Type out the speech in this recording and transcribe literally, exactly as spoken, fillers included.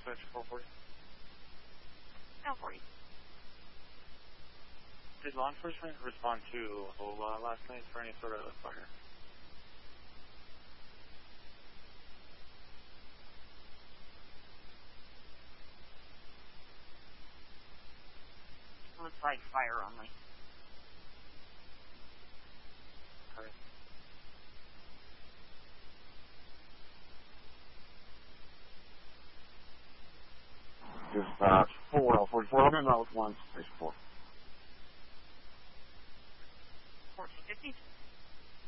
dispatch four forty. four forty. Did law enforcement respond to Ola last night for any sort of fire? Looks like fire only. Okay. Dispatch four L forty-four, I'm in route one, station four. fourteen fifty.